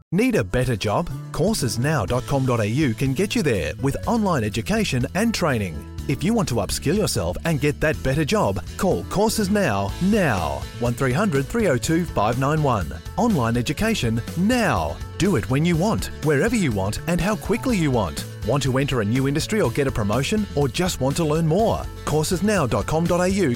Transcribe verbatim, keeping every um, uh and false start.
Need a better job? courses now dot com dot a u can get you there with online education and training. If you want to upskill yourself and get that better job, call Courses Now, now. one three hundred three oh two five nine one. Online education now. Do it when you want, wherever you want and how quickly you want. Want to enter a new industry or get a promotion or just want to learn more? courses now dot com dot a u